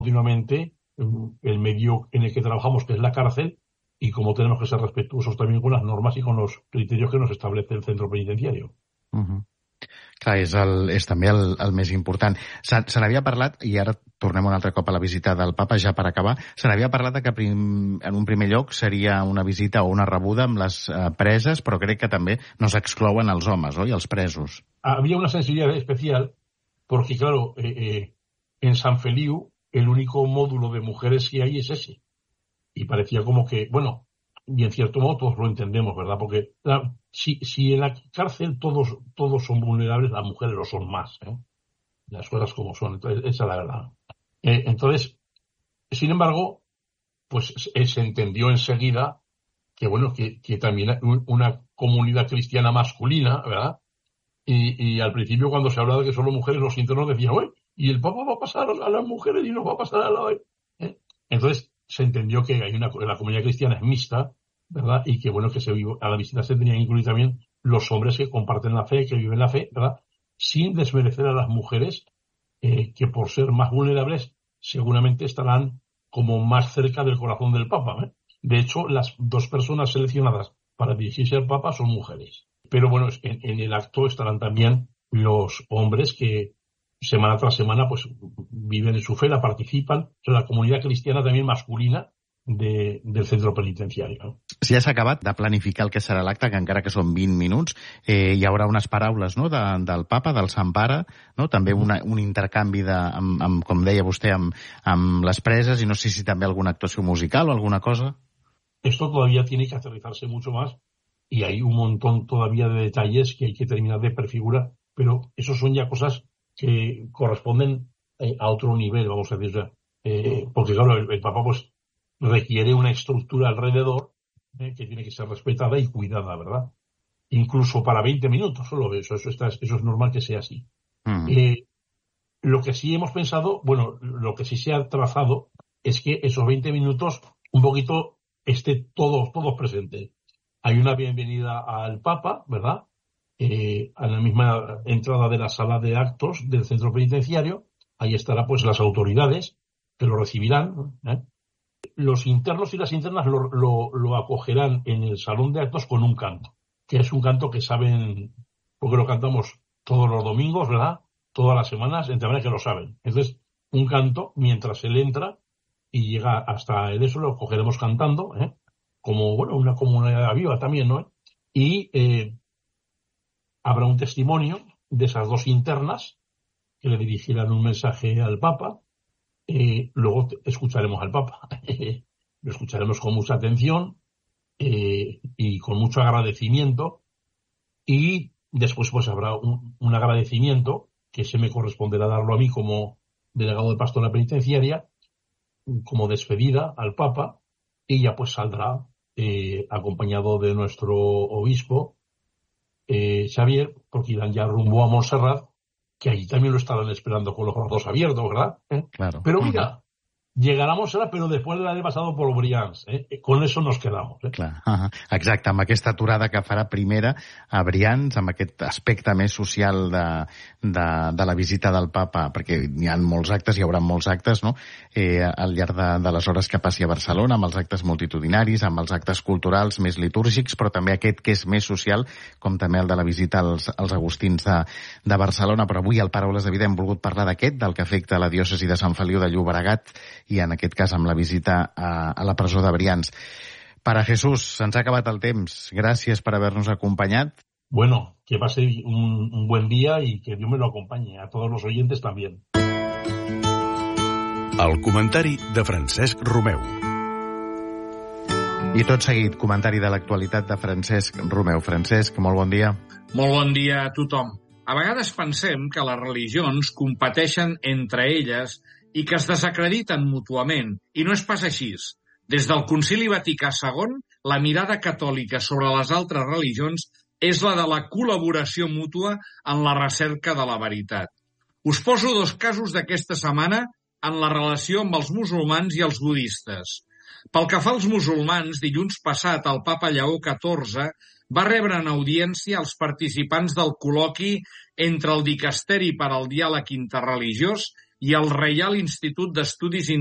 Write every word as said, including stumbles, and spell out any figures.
continuamente el medio en el que trabajamos, que es la cárcel, y cómo tenemos que ser respetuosos también con las normas y con los criterios que nos establece el centro penitenciario. Uh-huh. Clar, és, el, és també el, el més important. Se, se n'havia parlat, i ara tornem un altre cop a la visita del papa, ja per acabar, se n'havia parlat que prim, en un primer lloc seria una visita o una rebuda amb les eh, preses, però crec que també no s'exclouen els homes, oi? Els presos. Había una sensibilidad especial porque, claro, eh, eh, en San Feliu el único módulo de mujeres que hay es ese. Y parecía como que, bueno, y en cierto modo todos lo entendemos, ¿verdad? Porque la, si, si en la cárcel todos todos son vulnerables, las mujeres lo son más, ¿eh? Las cosas como son. Entonces, esa es la verdad. Eh, entonces, sin embargo, pues se, se entendió enseguida que, bueno, que, que también una comunidad cristiana masculina, ¿verdad? Y, y al principio cuando se hablaba de que solo mujeres, los internos decían, oye, y el Papa va a pasar a las mujeres y nos va a pasar a la... ¿eh? Entonces, se entendió que hay una, la comunidad cristiana es mixta, ¿verdad? Y que, bueno, que se, a la visita se tenían que incluir también los hombres que comparten la fe, que viven la fe, ¿verdad? Sin desmerecer a las mujeres, eh, que por ser más vulnerables, seguramente estarán como más cerca del corazón del Papa, ¿eh? De hecho, las dos personas seleccionadas para dirigirse al Papa son mujeres. Pero bueno, en, en el acto estarán también los hombres que semana tras semana pues viven en su fe, la participan, o sea, la comunitat cristiana també masculina de, del centre penitenciari. No? Si ja s'ha acabat de planificar el que serà l'acte, que encara que són vint minuts, eh, hi haurà unes paraules, no?, de, del Papa, del Sant Pare, no?, també una, un intercanvi, de, amb, amb, com deia vostè, amb, amb les preses, i no sé si també alguna actuació musical o alguna cosa. Esto todavía tiene que aterrizarse mucho más y hay un montón todavía de detalles que hay que terminar de prefigurar, pero eso son ya cosas que corresponden eh, a otro nivel, vamos a decir, eh, porque claro, el, el Papa pues requiere una estructura alrededor eh, que tiene que ser respetada y cuidada, ¿verdad? Incluso para veinte minutos solo, eso, eso, está, eso es normal que sea así. Mm. Eh, lo que sí hemos pensado, bueno, lo que sí se ha trazado es que esos veinte minutos un poquito esté todos, todos presentes. Hay una bienvenida al Papa, ¿verdad? Eh, a la misma entrada de la sala de actos del centro penitenciario, ahí estará pues las autoridades que lo recibirán, ¿eh? Los internos y las internas lo, lo, lo acogerán en el salón de actos con un canto, que es un canto que saben, porque lo cantamos todos los domingos, ¿verdad? Todas las semanas, de manera que lo saben. Entonces, un canto, mientras él entra y llega hasta el eso, lo cogeremos cantando, ¿eh? Como, bueno, una comunidad viva también, ¿no? Y eh, habrá un testimonio de esas dos internas que le dirigirán un mensaje al Papa. Eh, luego escucharemos al Papa. Lo escucharemos con mucha atención eh, y con mucho agradecimiento. Y después pues habrá un, un agradecimiento que se me corresponderá darlo a mí como delegado de Pastoral Penitenciaria, como despedida al Papa, y ya pues saldrá eh, acompañado de nuestro obispo, Eh, Xavier, porque irán ya rumbo a Montserrat, que allí también lo estarán esperando con los brazos abiertos, ¿verdad? ¿Eh? Claro. Pero mira, llegarà a Montserrat, però després de l'haver passat per Brians. Eh? Con eso nos quedamos. Eh? Clar. Uh -huh. Exacte, amb aquesta aturada que farà primera a Brians, amb aquest aspecte més social de, de, de la visita del Papa, perquè hi ha molts actes, hi haurà molts actes, no?, eh, al llarg de, de les hores que passi a Barcelona, amb els actes multitudinaris, amb els actes culturals més litúrgics, però també aquest que és més social, com també el de la visita als, als agustins de, de Barcelona. Però avui al Paraules de Vida hem volgut parlar d'aquest, del que afecta la diòcesi de Sant Feliu de Llobregat, i en aquest cas amb la visita a, a la presó de Brians. Para Jesús, se'ns ha acabat el temps. Gràcies per haver-nos acompanyat. Bueno, que pase un, un buen día y que Dios me lo acompañe. A todos los oyentes también. El comentari de Francesc Romeu. I tot seguit, comentari de l'actualitat de Francesc Romeu. Francesc, molt bon dia. Molt bon dia a tothom. A vegades pensem que les religions competeixen entre elles i que es desacrediten mútuament, i no és pas així. Des del Concili Vaticà segon, la mirada catòlica sobre les altres religions és la de la col·laboració mútua en la recerca de la veritat. Us poso dos casos d'aquesta setmana en la relació amb els musulmans i els budistes. Pel que fa als musulmans, dilluns passat el papa Lleó catorze va rebre en audiència els participants del col·loqui entre el Dicasteri per al Diàleg Interreligiós i el Reial Institut d'Estudis